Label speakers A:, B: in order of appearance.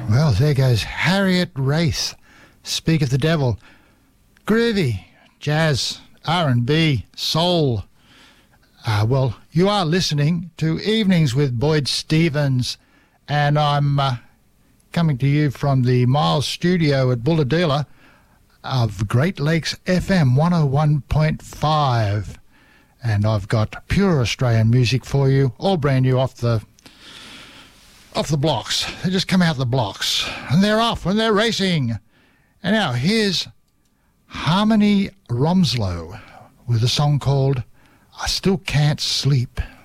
A: Well, there goes Harriet Race, Speak of the Devil. Groovy, jazz, R&B, soul. Well, you are listening to Evenings with Boyd Stevens, and I'm coming to you from the Miles studio at Bulahdelah of Great Lakes FM 101.5. And I've got pure Australian music for you, all brand new off the blocks. They just come out the blocks, and they're off, and they're racing. And now here's Harmony Romslow with a song called I Still Can't Sleep.